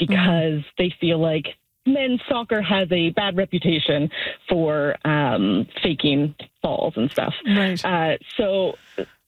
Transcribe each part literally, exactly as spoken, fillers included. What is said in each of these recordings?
because mm. they feel like men's soccer has a bad reputation for um, faking falls and stuff. Right. Uh, so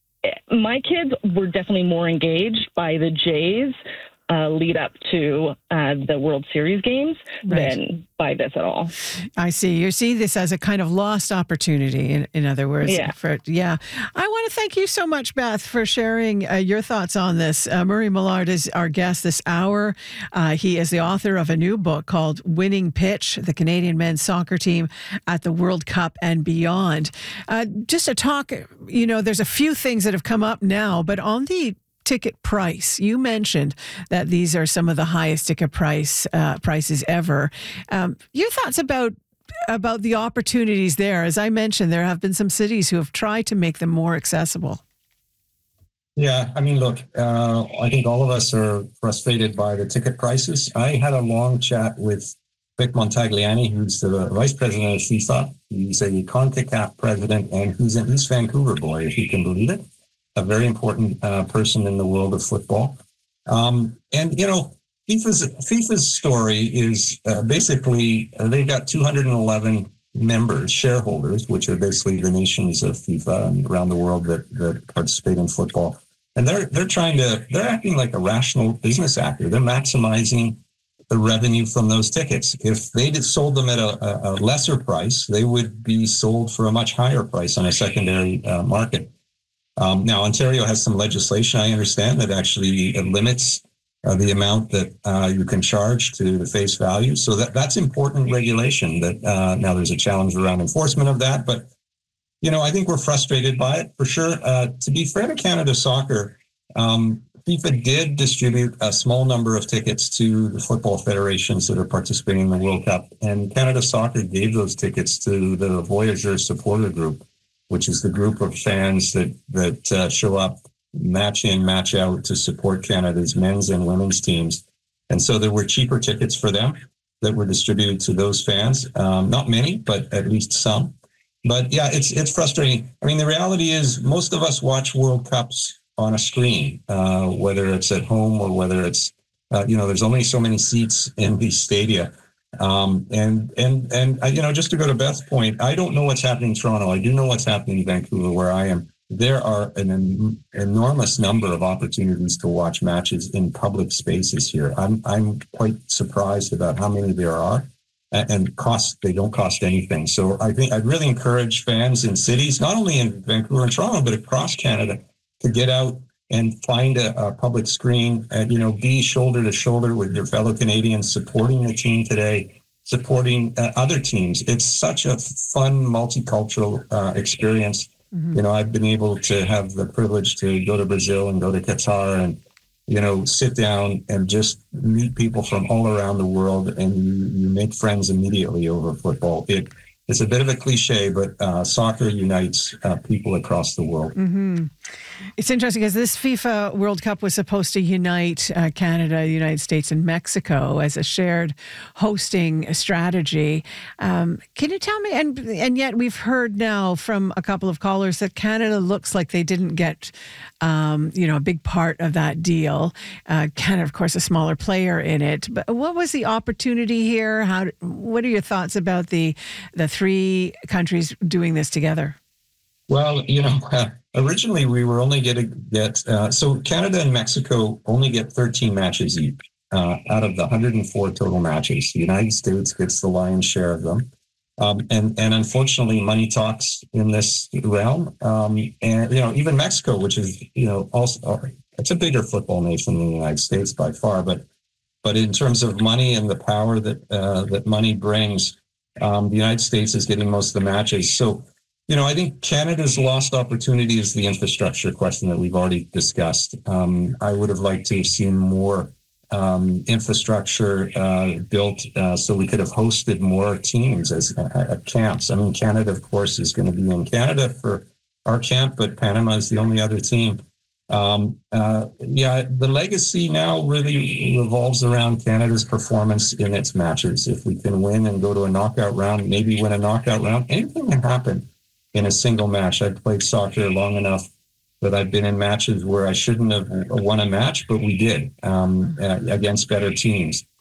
my kids were definitely more engaged by the Jays Uh, lead up to uh, the World Series games right. than by this at all. I see. You see this as a kind of lost opportunity, in, in other words. Yeah. For, yeah. I want to thank you so much, Beth, for sharing uh, your thoughts on this. Uh, Murray Millard is our guest this hour. Uh, he is the author of a new book called Winning Pitch, the Canadian men's soccer team at the World Cup and beyond. Uh, just to talk, you know, there's a few things that have come up now, but on the ticket price, you mentioned that these are some of the highest ticket price uh, prices ever. Um, your thoughts about about the opportunities there? As I mentioned, there have been some cities who have tried to make them more accessible. Yeah, I mean, look, uh, I think all of us are frustrated by the ticket prices. I had a long chat with Vic Montagliani, who's the vice president of FIFA. He's a CONCACAF president, and he's an East Vancouver boy, if you can believe it. A very important uh, person in the world of football. Um, and, you know, FIFA's, FIFA's story is uh, basically, uh, they've got two hundred eleven members, shareholders, which are basically the nations of FIFA and around the world that, that participate in football. And they're they're trying to, they're acting like a rational business actor. They're maximizing the revenue from those tickets. If they had sold them at a, a lesser price, they would be sold for a much higher price on a secondary uh, market. Um, now, Ontario has some legislation, I understand, that actually limits uh, the amount that uh, you can charge to the face value. So that, that's important regulation. That uh, now there's a challenge around enforcement of that. But, you know, I think we're frustrated by it, for sure. Uh, to be fair to Canada Soccer, um, FIFA did distribute a small number of tickets to the football federations that are participating in the World Cup. And Canada Soccer gave those tickets to the Voyageur supporter group, which is the group of fans that that uh, show up match in, match out to support Canada's men's and women's teams. And so there were cheaper tickets for them that were distributed to those fans. Um, not many, but at least some. But yeah, it's it's frustrating. I mean, the reality is most of us watch World Cups on a screen, uh, whether it's at home or whether it's, uh, you know, there's only so many seats in these stadia. Um, and, and, and, uh, you know, just to go to Beth's point, I don't know what's happening in Toronto. I do know what's happening in Vancouver, where I am. There are an en- enormous number of opportunities to watch matches in public spaces here. I'm, I'm quite surprised about how many there are, and, and cost, they don't cost anything. So I think I'd really encourage fans in cities, not only in Vancouver and Toronto, but across Canada, to get out and find a, a public screen and, you know, be shoulder to shoulder with your fellow Canadians, supporting the team today, supporting uh, other teams. It's such a fun, multicultural uh, experience. Mm-hmm. You know, I've been able to have the privilege to go to Brazil and go to Qatar and, you know, sit down and just meet people from all around the world, and you, you make friends immediately over football. It, it's a bit of a cliche, but uh, soccer unites uh, people across the world. Mm-hmm. It's interesting because this FIFA World Cup was supposed to unite uh, Canada, the United States, and Mexico as a shared hosting strategy. Um, can you tell me, and and yet we've heard now from a couple of callers that Canada looks like they didn't get, um, you know, a big part of that deal. Uh, Canada, of course, a smaller player in it. But what was the opportunity here? How? What are your thoughts about the the three countries doing this together? Well, you know, uh, originally we were only going to get, uh, so Canada and Mexico only get thirteen matches each uh, out of the one hundred four total matches. The United States gets the lion's share of them. Um, and, and unfortunately, money talks in this realm. Um, and, you know, even Mexico, which is, you know, also, it's a bigger football nation than the United States by far. But but in terms of money and the power that uh, that money brings, um, the United States is getting most of the matches. So, you know, I think Canada's lost opportunity is the infrastructure question that we've already discussed. Um, I would have liked to have seen more um, infrastructure uh, built uh, so we could have hosted more teams as uh, at camps. I mean, Canada, of course, is going to be in Canada for our camp, but Panama is the only other team. Um, uh, yeah, the legacy now really revolves around Canada's performance in its matches. If we can win and go to a knockout round, maybe win a knockout round, anything can happen in a single match. I've played soccer long enough that I've been in matches where I shouldn't have won a match, but we did um, uh, against better teams.